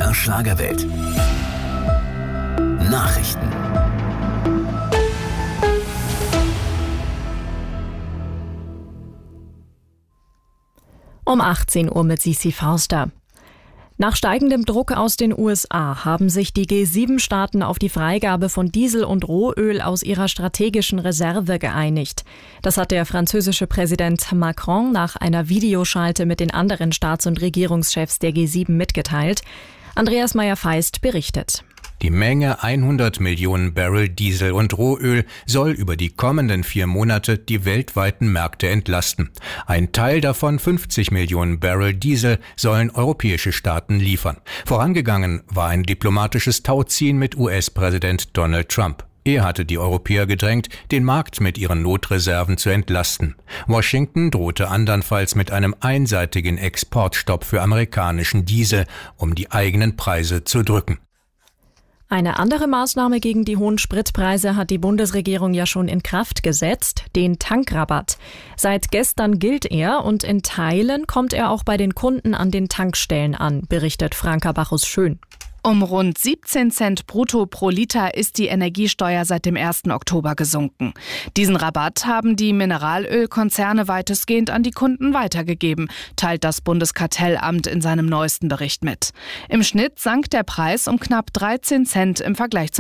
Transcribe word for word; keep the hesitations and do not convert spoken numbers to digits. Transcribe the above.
M D R Schlagerwelt. Nachrichten. Um achtzehn Uhr mit Sisi Forster. Nach steigendem Druck aus den U S A haben sich die G sieben Staaten auf die Freigabe von Diesel und Rohöl aus ihrer strategischen Reserve geeinigt. Das hat der französische Präsident Macron nach einer Videoschalte mit den anderen Staats- und Regierungschefs der G sieben mitgeteilt. Andreas Meyer-Feist berichtet. Die Menge hundert Millionen Barrel Diesel und Rohöl soll über die kommenden vier Monate die weltweiten Märkte entlasten. Ein Teil davon, fünfzig Millionen Barrel Diesel, sollen europäische Staaten liefern. Vorangegangen war ein diplomatisches Tauziehen mit U S-Präsident Donald Trump. Er hatte die Europäer gedrängt, den Markt mit ihren Notreserven zu entlasten. Washington drohte andernfalls mit einem einseitigen Exportstopp für amerikanischen Diesel, um die eigenen Preise zu drücken. Eine andere Maßnahme gegen die hohen Spritpreise hat die Bundesregierung ja schon in Kraft gesetzt, den Tankrabatt. Seit gestern gilt er und in Teilen kommt er auch bei den Kunden an den Tankstellen an, berichtet Franka Bachus-Schön. Um rund siebzehn Cent brutto pro Liter ist die Energiesteuer seit dem ersten Oktober gesunken. Diesen Rabatt haben die Mineralölkonzerne weitestgehend an die Kunden weitergegeben, teilt das Bundeskartellamt in seinem neuesten Bericht mit. Im Schnitt sank der Preis um knapp dreizehn Cent im Vergleich zum